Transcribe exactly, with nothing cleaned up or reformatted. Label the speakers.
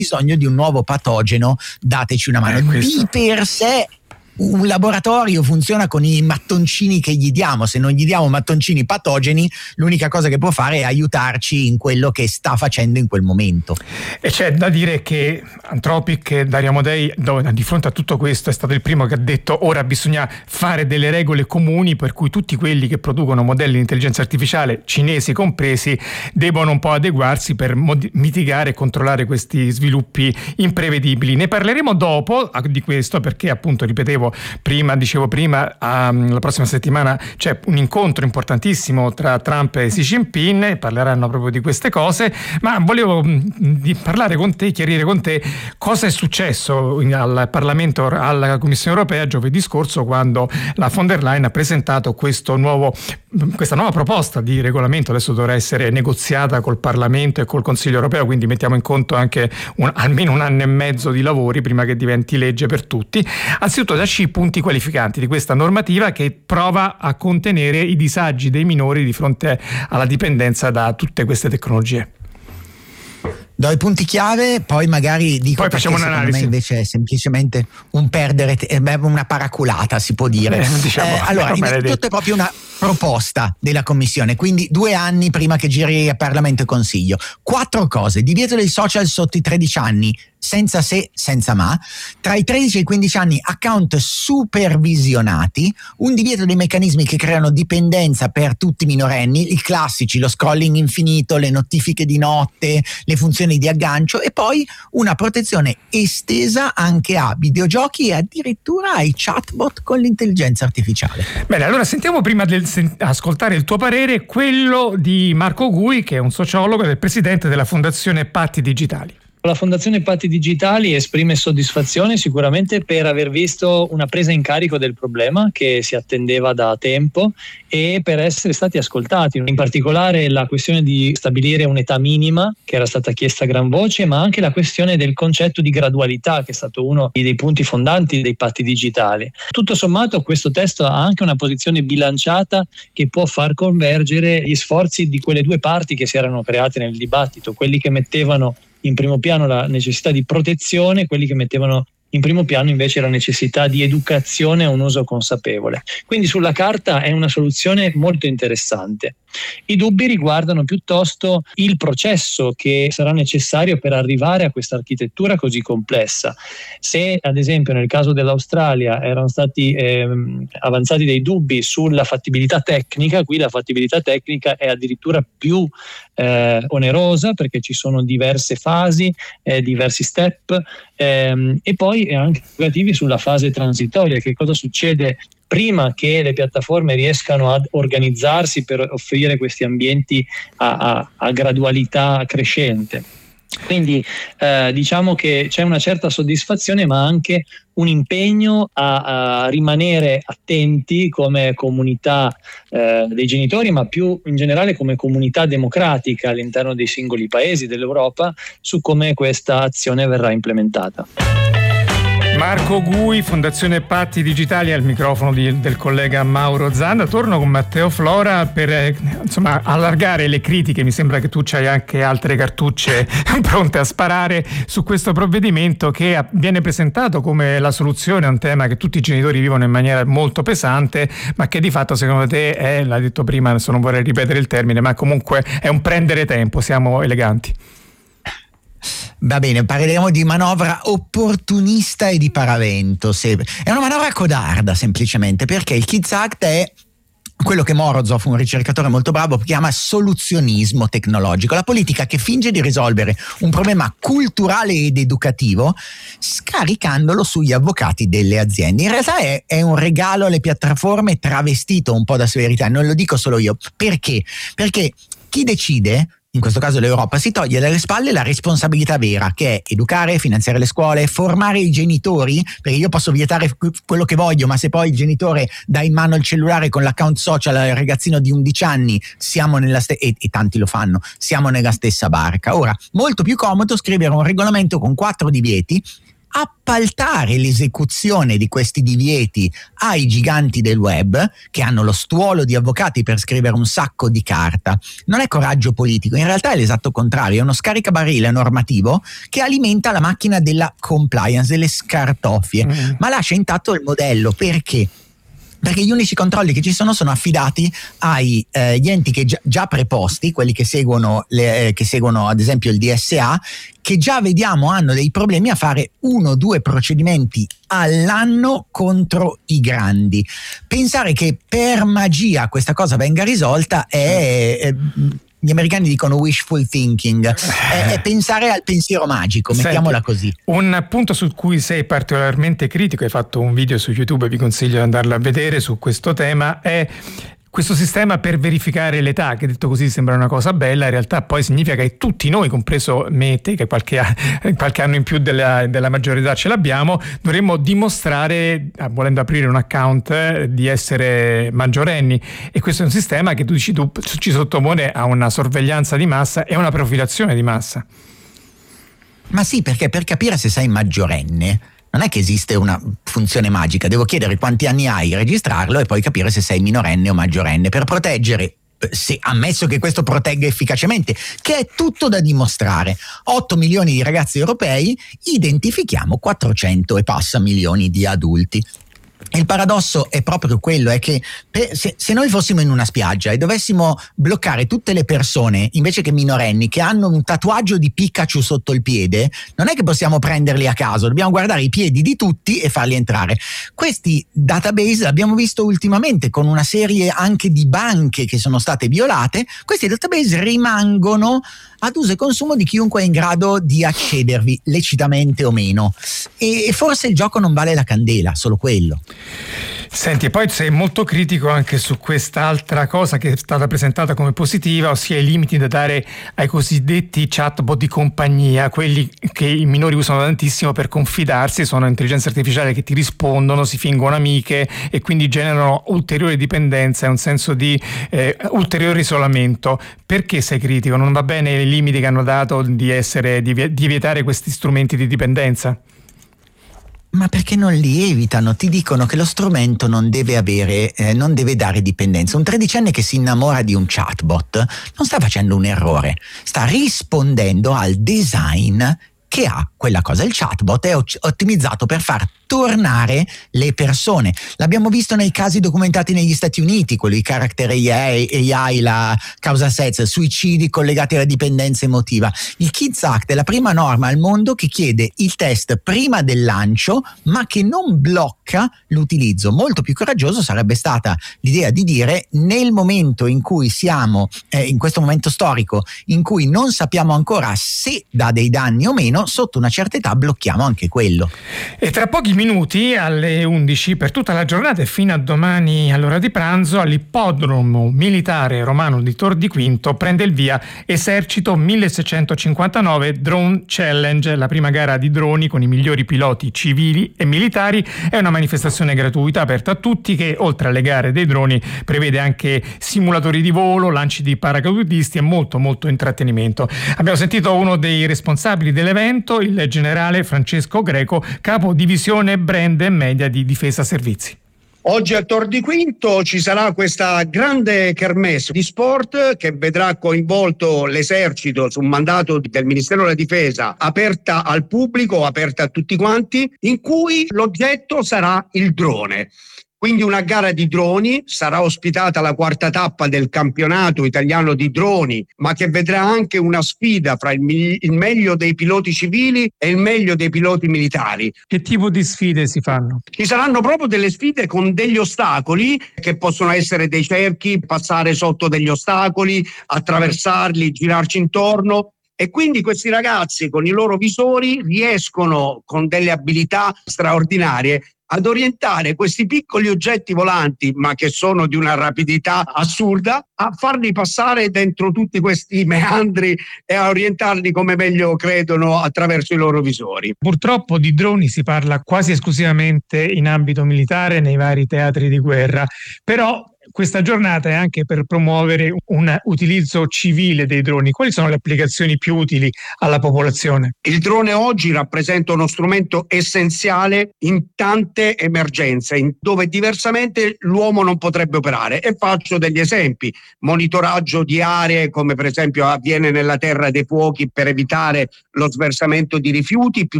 Speaker 1: bisogno di un nuovo patogeno, dateci una mano.
Speaker 2: Eh,
Speaker 1: di per sé un laboratorio funziona con i mattoncini che gli diamo. Se non gli diamo mattoncini patogeni, l'unica cosa che può fare è aiutarci in quello che sta facendo in quel momento.
Speaker 2: E c'è da dire che Anthropic, Dario Amodei, di fronte a tutto questo è stato il primo che ha detto: ora bisogna fare delle regole comuni per cui tutti quelli che producono modelli di intelligenza artificiale, cinesi compresi, devono un po' adeguarsi per mod- mitigare e controllare questi sviluppi imprevedibili. Ne parleremo dopo di questo, perché appunto, ripetevo prima, dicevo prima, um, la prossima settimana c'è un incontro importantissimo tra Trump e Xi Jinping e parleranno proprio di queste cose, ma volevo mh, di parlare con te, chiarire con te cosa è successo in, al Parlamento, alla Commissione Europea giovedì scorso, quando la von der Leyen ha presentato questo nuovo, questa nuova proposta di regolamento. Adesso dovrà essere negoziata col Parlamento e col Consiglio Europeo, quindi mettiamo in conto anche un, almeno un anno e mezzo di lavori prima che diventi legge per tutti. Anzitutto, da i punti qualificanti di questa normativa che prova a contenere i disagi dei minori di fronte alla dipendenza da tutte queste tecnologie.
Speaker 1: Do i punti chiave, poi magari dico,
Speaker 2: poi facciamo
Speaker 1: secondo
Speaker 2: un'analisi.
Speaker 1: me invece è semplicemente un perdere, te- una paraculata, si può dire.
Speaker 2: Eh, diciamo,
Speaker 1: eh, allora, innanzitutto è proprio una proposta della Commissione, quindi due anni prima che giri a Parlamento e Consiglio. Quattro cose: divieto dei social sotto i tredici anni, senza se, senza ma, tra i tredici e i quindici anni account supervisionati, un divieto dei meccanismi che creano dipendenza per tutti i minorenni, i classici, lo scrolling infinito, le notifiche di notte, le funzioni di aggancio, e poi una protezione estesa anche a videogiochi e addirittura ai chatbot con l'intelligenza artificiale.
Speaker 2: Bene, allora sentiamo prima di ascoltare il tuo parere quello di Marco Gui, che è un sociologo ed è presidente della Fondazione Patti Digitali.
Speaker 3: La Fondazione Patti Digitali esprime soddisfazione sicuramente per aver visto una presa in carico del problema che si attendeva da tempo e per essere stati ascoltati. In particolare la questione di stabilire un'età minima che era stata chiesta a gran voce, ma anche la questione del concetto di gradualità, che è stato uno dei punti fondanti dei patti digitali. Tutto sommato questo testo ha anche una posizione bilanciata che può far convergere gli sforzi di quelle due parti che si erano create nel dibattito, quelli che mettevano in primo piano la necessità di protezione, quelli che mettevano in primo piano invece la necessità di educazione a un uso consapevole. Quindi sulla carta è una soluzione molto interessante. I dubbi riguardano piuttosto il processo che sarà necessario per arrivare a questa architettura così complessa. Se ad esempio nel caso dell'Australia erano stati ehm, avanzati dei dubbi sulla fattibilità tecnica, qui la fattibilità tecnica è addirittura più eh, onerosa, perché ci sono diverse fasi, eh, diversi step, ehm, e poi anche negativi sulla fase transitoria. Che cosa succede prima che le piattaforme riescano ad organizzarsi per offrire questi ambienti a, a, a gradualità crescente. Quindi eh, diciamo che c'è una certa soddisfazione, ma anche un impegno a, a rimanere attenti come comunità eh, dei genitori, ma più in generale come comunità democratica all'interno dei singoli paesi dell'Europa, su come questa azione verrà implementata.
Speaker 2: Marco Gui, Fondazione Patti Digitali, al microfono di, del collega Mauro Zanda. Torno con Matteo Flora per eh, insomma allargare le critiche. Mi sembra che tu c'hai anche altre cartucce pronte a sparare su questo provvedimento, che viene presentato come la soluzione a un tema che tutti i genitori vivono in maniera molto pesante, ma che di fatto secondo te è, l'ha detto prima, adesso non vorrei ripetere il termine, ma comunque è un prendere tempo, siamo eleganti.
Speaker 1: Va bene, parleremo di manovra opportunista e di paravento. È una manovra codarda, semplicemente perché il Kids Act è quello che Morozov, un ricercatore molto bravo, chiama soluzionismo tecnologico, la politica che finge di risolvere un problema culturale ed educativo scaricandolo sugli avvocati delle aziende. In realtà è, è un regalo alle piattaforme travestito un po' da severità, non lo dico solo io. Perché? Perché chi decide, in questo caso l'Europa, si toglie dalle spalle la responsabilità vera, che è educare, finanziare le scuole, formare i genitori, perché io posso vietare quello che voglio, ma se poi il genitore dà in mano il cellulare con l'account social al ragazzino di undici anni, siamo nella st- e, e tanti lo fanno, siamo nella stessa barca. Ora, molto più comodo scrivere un regolamento con quattro divieti appaltare l'esecuzione di questi divieti ai giganti del web, che hanno lo stuolo di avvocati per scrivere un sacco di carta. Non è coraggio politico, in realtà è l'esatto contrario, è uno scaricabarile normativo che alimenta la macchina della compliance, delle scartoffie, mm. ma lascia intatto il modello. Perché? Perché gli unici controlli che ci sono sono affidati agli eh, enti che già, già preposti, quelli che seguono, le, eh, che seguono ad esempio il D S A, che già vediamo hanno dei problemi a fare uno o due procedimenti all'anno contro i grandi. Pensare che per magia questa cosa venga risolta è... è gli americani dicono wishful thinking, è, è pensare al pensiero magico, mettiamola
Speaker 2: Senti,
Speaker 1: così.
Speaker 2: Un punto su cui sei particolarmente critico, hai fatto un video su YouTube, vi consiglio di andarlo a vedere su questo tema, è questo sistema per verificare l'età, che detto così sembra una cosa bella, in realtà poi significa che tutti noi, compreso me e te, che qualche, qualche anno in più della, della maggiore età ce l'abbiamo, dovremmo dimostrare, volendo aprire un account, di essere maggiorenni. E questo è un sistema che tu dici tu ci sottopone a una sorveglianza di massa e a una profilazione di massa.
Speaker 1: Ma sì, perché per capire se sei maggiorenne non è che esiste una funzione magica, devo chiedere quanti anni hai, registrarlo e poi capire se sei minorenne o maggiorenne per proteggere, se, ammesso che questo protegga efficacemente, che è tutto da dimostrare. otto milioni di ragazzi europei, identifichiamo quattrocento e passa milioni di adulti. Il paradosso è proprio quello, è che per, se, se noi fossimo in una spiaggia e dovessimo bloccare tutte le persone, invece che minorenni, che hanno un tatuaggio di Pikachu sotto il piede, non è che possiamo prenderli a caso, dobbiamo guardare i piedi di tutti e farli entrare. Questi database l'abbiamo visto ultimamente con una serie anche di banche che sono state violate. Questi database rimangono ad uso e consumo di chiunque è in grado di accedervi, lecitamente o meno, e, e forse il gioco non vale la candela, solo quello.
Speaker 2: Senti, e poi sei molto critico anche su quest'altra cosa che è stata presentata come positiva, ossia i limiti da dare ai cosiddetti chatbot di compagnia, quelli che i minori usano tantissimo per confidarsi, sono intelligenze artificiali che ti rispondono, si fingono amiche e quindi generano ulteriore dipendenza e un senso di eh, ulteriore isolamento. Perché sei critico? Non va bene i limiti che hanno dato di essere di, di vietare questi strumenti di dipendenza?
Speaker 1: Ma perché non li evitano? Ti dicono che lo strumento non deve avere, eh, non deve dare dipendenza. Un tredicenne che si innamora di un chatbot non sta facendo un errore, sta rispondendo al design che ha quella cosa. Il chatbot è ottimizzato per far tornare le persone. L'abbiamo visto nei casi documentati negli Stati Uniti, quello di Character A I, la causa sets, suicidi collegati alla dipendenza emotiva. Il Kids Act è la prima norma al mondo che chiede il test prima del lancio, ma che non blocca l'utilizzo. Molto più coraggioso sarebbe stata l'idea di dire: nel momento in cui siamo, eh, in questo momento storico, in cui non sappiamo ancora se dà dei danni o meno, sotto una certa età blocchiamo anche quello.
Speaker 2: E tra pochi minuti, alle undici, per tutta la giornata e fino a domani all'ora di pranzo, all'ippodromo militare romano di Tor di Quinto prende il via Esercito milleseicentocinquantanove Drone Challenge, la prima gara di droni con i migliori piloti civili e militari. È una manifestazione gratuita aperta a tutti che, oltre alle gare dei droni, prevede anche simulatori di volo, lanci di paracadutisti e molto molto intrattenimento. Abbiamo sentito uno dei responsabili dell'evento, il generale Francesco Greco, capo divisione brand e media di Difesa Servizi.
Speaker 4: Oggi a Tor di Quinto ci sarà questa grande kermesse di sport che vedrà coinvolto l'esercito su un mandato del Ministero della Difesa, aperta al pubblico, aperta a tutti quanti, in cui l'oggetto sarà il drone. Quindi una gara di droni, sarà ospitata la quarta tappa del campionato italiano di droni, ma che vedrà anche una sfida fra il, il meglio dei piloti civili e il meglio dei piloti militari.
Speaker 2: Che tipo di sfide si fanno?
Speaker 4: Ci saranno proprio delle sfide con degli ostacoli, che possono essere dei cerchi, passare sotto degli ostacoli, attraversarli, girarci intorno. E quindi questi ragazzi con i loro visori riescono, con delle abilità straordinarie, ad orientare questi piccoli oggetti volanti, ma che sono di una rapidità assurda, a farli passare dentro tutti questi meandri e a orientarli come meglio credono attraverso i loro visori.
Speaker 2: Purtroppo di droni si parla quasi esclusivamente in ambito militare, nei vari teatri di guerra, però questa giornata è anche per promuovere un utilizzo civile dei droni. Quali sono le applicazioni più utili alla popolazione?
Speaker 4: Il drone oggi rappresenta uno strumento essenziale in tante emergenze, in dove diversamente l'uomo non potrebbe operare. E faccio degli esempi: monitoraggio di aree, come per esempio avviene nella Terra dei Fuochi, per evitare lo sversamento di rifiuti,